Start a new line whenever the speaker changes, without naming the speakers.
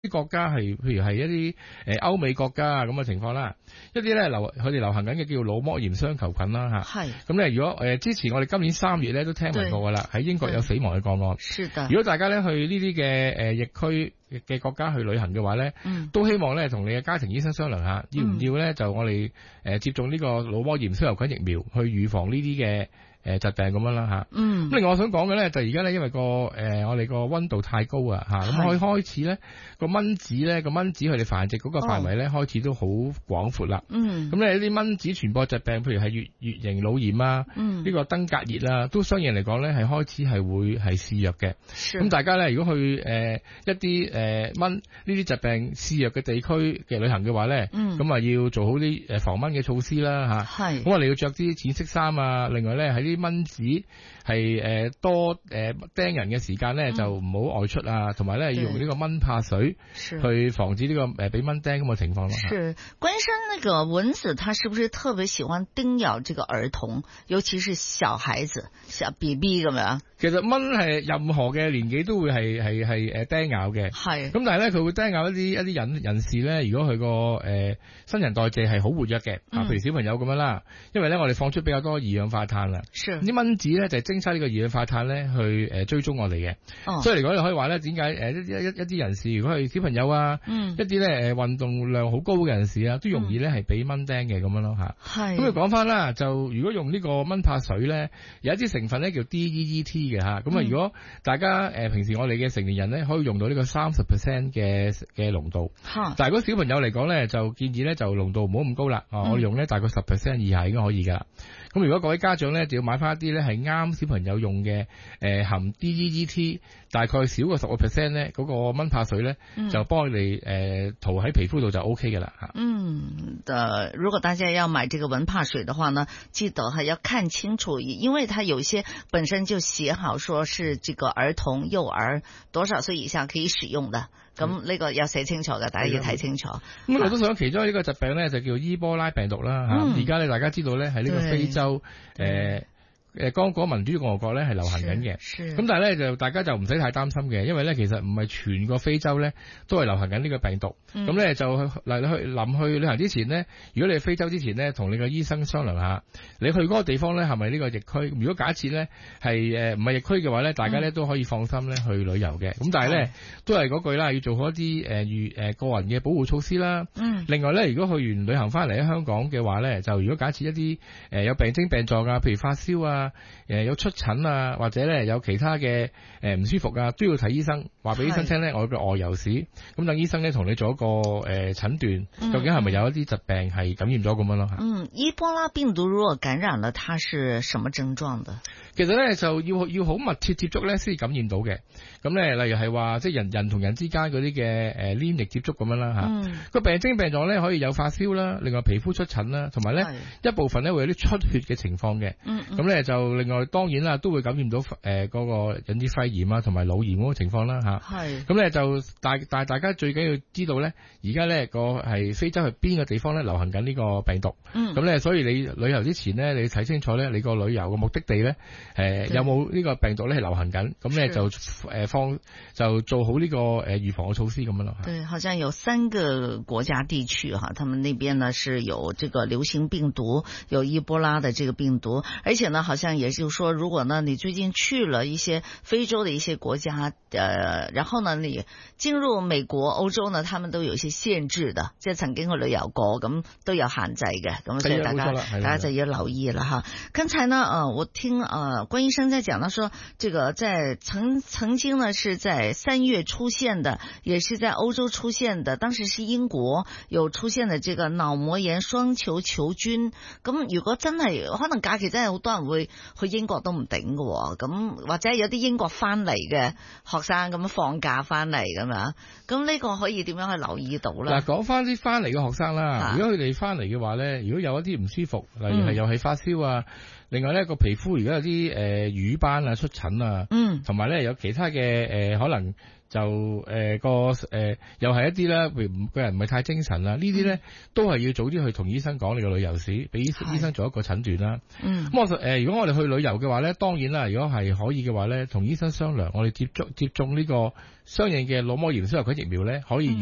啲國家係，譬如係一啲歐美國家啊咁嘅情況啦，一啲咧佢哋流行緊嘅叫腦膜炎雙球菌啦嚇。係。咁咧，如果之前我哋今年3月咧都聽聞過㗎啦，喺英國有死亡嘅個案。是的。如果大家咧去呢啲嘅疫區嘅國家去旅行嘅話咧，都希望咧同你嘅家庭醫生商量下，要唔要咧就我哋接種呢個腦膜炎雙球菌疫苗去預防呢啲嘅疾病咁樣啦嚇。咁另外我想講嘅咧就而家咧因為我哋個溫度太高啊嚇，咁可以開始咧個蚊子佢哋繁殖嗰個範圍咧開始都好廣闊啦。咁咧啲蚊子傳播疾病，譬如係乙型腦炎啊，呢個登革熱啊，都相應嚟講咧係開始係會係肆虐嘅。咁大家咧如果去一啲蚊呢啲疾病肆虐嘅地區嘅旅行嘅話咧，咁啊要做好啲防蚊嘅措施啦嚇。咁我哋要着啲淺色衫啊，另外咧喺啲蚊子係多叮人嘅時間咧就唔好外出啊，同埋咧要用呢個蚊怕水去防止呢個俾蚊叮咁嘅情況咯。
是關於那個蚊子，它是不是特別喜歡叮咬這個兒童，尤其是小孩子、小 BB 咁樣？
其實蚊係任何嘅年紀都會係叮咬嘅。係。咁但係咧佢會叮咬一啲人士咧，如果佢個新陳代謝係好活躍嘅，譬如小朋友咁樣啦，因為咧我哋放出比較多二氧化碳啦。啲蚊子咧就係偵測呢個二氧化碳咧去追蹤我哋嘅。所以嚟講你可以話咧，點解一啲人士如果係小朋友啊，一啲咧運動量好高嘅人士啊，都容易咧係俾蚊叮嘅咁樣咯嚇。係。咁佢講翻啦，就如果用呢個蚊怕水咧，有一啲成分咧叫 DEET 嘅嚇。咁啊，如果大家平時我哋嘅成年人咧可以用到呢個30% 嘅濃度。但係如果小朋友嚟講咧，就建議咧就濃度唔好咁高啦。我哋用咧大概10% 以下已經可以㗎啦。咁如果各位家長咧就要買翻一啲咧係啱小朋友用嘅含 DEET 大概少過10% 咧嗰個蚊怕水咧，就幫佢哋塗喺皮膚度就 OK 㗎啦嚇。
如果大家要買這個蚊怕水的話呢，記得要看清楚，因為它有一些本身就寫好說是這個兒童幼兒多少歲以下可以使用的，咁呢個要寫清楚嘅，大家要睇清楚。
咁我都想其中一個疾病咧就叫伊波拉病毒啦嚇。而家咧大家知道咧喺呢個非洲剛果民主共和國咧係流行緊嘅，咁但係咧就大家就唔使太擔心嘅，因為咧其實唔係全個非洲咧都係流行緊呢個病毒。咁咧就臨去旅行之前呢，如果你去非洲之前呢，同你個醫生商量下，你去嗰個地方咧係咪呢個疫區？如果假設咧係唔係疫區嘅話咧，大家咧都可以放心咧去旅遊嘅。咁但係咧都係嗰句啦，要做好一啲個人嘅保護措施啦。另外咧，如果去完旅行翻嚟喺香港嘅話咧，就如果假設一啲有病徵病狀啊，譬如發燒啊。有出疹啊，或者咧有其他嘅唔舒服啊，都要睇醫生，話俾醫生聽咧，我有個外遊史，咁等醫生咧同你做一個診斷，究竟係咪有一啲疾病係感染咗咁樣咯嚇。
伊波拉病毒如果感染了，它是什麼症狀的？
其實咧就要好密切接觸咧先感染到嘅。咁咧例如係話即係人同人之間嗰啲嘅黏液接觸咁樣啦嚇。個病徵病狀咧可以有發燒啦，另外皮膚出疹啦，同埋咧一部分咧會有啲出血嘅情況嘅。咁咧就另外當然啦，都會感染到嗰個引致肺炎啊，同埋腦炎嗰個情況啦嚇。咁咧就大家最緊要知道咧，而家咧個係非洲係邊個地方咧流行緊呢個病毒。咁咧所以你旅遊之前咧，你睇清楚咧，你個旅遊嘅目的地咧有冇呢個病毒咧係流行緊？咁咧就做好呢個預防嘅措施咁樣咯。
對，好像有3個國家地區哈，他們那邊呢是有這個流行病毒，有伊波拉的這個病毒，而且呢好像也就是說，如果呢你最近去了一些非洲的一些國家，然後呢你進入美國、歐洲呢，他們都有一些限制的，即係曾經去旅遊過，咁都有限制嘅，咁所以大家就要留意了哈。剛才呢我聽關醫生在講到說，這個在曾經呢是在3月出現的，也是在歐洲出現的，當時是英國有出現的這個腦膜炎雙球球菌。咁如果真係可能假期真係好多人會去英國都唔頂嘅，咁或者有啲英國翻嚟嘅學生咁放假翻嚟咁樣，咁呢個可以點樣去留意到咧？
嗱，講翻啲翻嚟嘅學生啦，如果佢哋翻嚟嘅話咧，如果有一啲唔舒服，例如係又係發燒啊， 另外咧個皮膚如果有啲瘀斑啊、出疹啊，同埋咧有其他嘅可能就又係一啲咧，譬如個人唔係太精神啦，呢啲咧都係要早啲去同醫生講你個旅遊史，俾醫生做一個診斷啦。咁如果我哋去旅遊嘅話咧，當然啦，如果係可以嘅話咧，同醫生商量，我哋接種呢個相應嘅腦膜炎消炎菌疫苗咧，可以